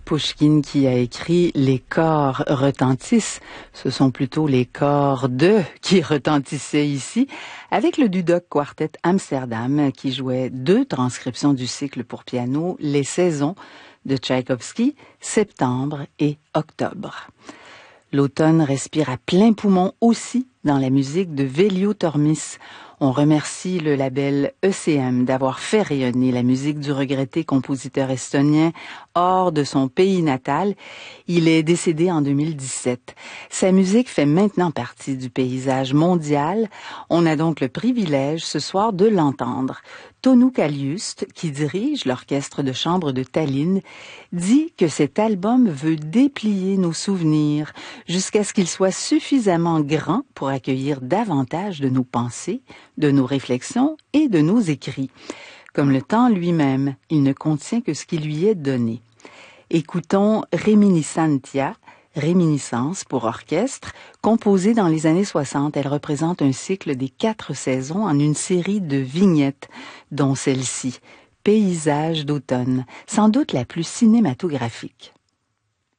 Pouchkine qui a écrit « Les corps retentissent ». Ce sont plutôt les cordes qui retentissaient ici, avec le Dudok Quartet Amsterdam qui jouait 2 transcriptions du cycle pour piano « Les saisons » de Tchaïkovski, septembre et octobre. L'automne respire à plein poumon aussi dans la musique de Veljo Tormis. On remercie le label ECM d'avoir fait rayonner la musique du regretté compositeur estonien hors de son pays natal. Il est décédé en 2017. Sa musique fait maintenant partie du paysage mondial. On a donc le privilège ce soir de l'entendre. Tonu Kaliust, qui dirige l'orchestre de chambre de Tallinn, dit que cet album veut déplier nos souvenirs jusqu'à ce qu'il soit suffisamment grand pour accueillir davantage de nos pensées, de nos réflexions et de nos écrits. Comme le temps lui-même, il ne contient que ce qui lui est donné. Écoutons Reminiscentia, Réminiscence pour orchestre, composée dans les années 60. Elle représente un cycle des 4 saisons en une série de vignettes, dont celle-ci, Paysage d'automne, sans doute la plus cinématographique.